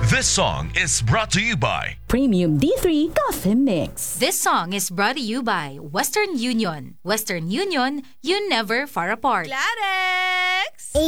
This song is brought to you by Premium D3 Coffee Mix. This song is brought to you by Western Union. Western Union, you never far apart. Clarex!